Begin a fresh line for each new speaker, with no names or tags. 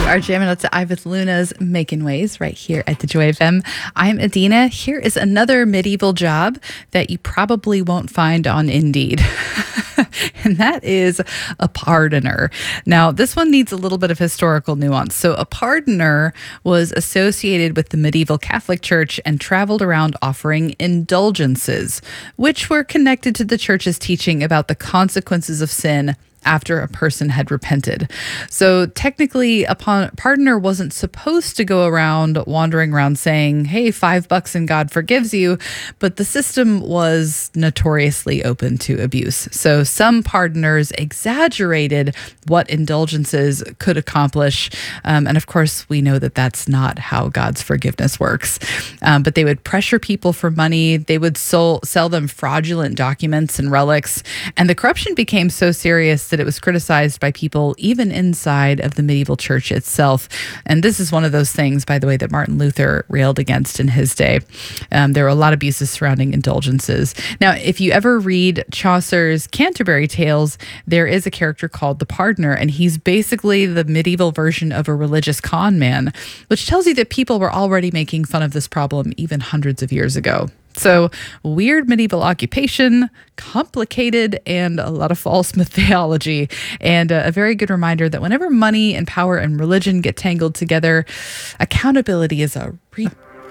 are jamming out to I with Luna's Making Ways right here at the Joy FM. I'm Adina. Here is another medieval job that you probably won't find on Indeed. And that is a pardoner. Now, this one needs a little bit of historical nuance. So a pardoner was associated with the medieval Catholic Church and traveled around offering indulgences, which were connected to the church's teaching about the consequences of sin after a person had repented. So technically, a pardoner wasn't supposed to go around wandering around saying, hey, $5 and God forgives you, but the system was notoriously open to abuse. So some pardoners exaggerated what indulgences could accomplish. And of course, we know that that's not how God's forgiveness works. But they would pressure people for money. They would sell them fraudulent documents and relics. And the corruption became so serious that it was criticized by people even inside of the medieval church itself. And this is one of those things, by the way, that Martin Luther railed against in his day. There were a lot of abuses surrounding indulgences. Now, if you ever read Chaucer's Canterbury Tales, there is a character called the Pardoner, and he's basically the medieval version of a religious con man, which tells you that people were already making fun of this problem even hundreds of years ago. So weird medieval occupation, complicated, and a lot of false mythology. And a very good reminder that whenever money and power and religion get tangled together, accountability is a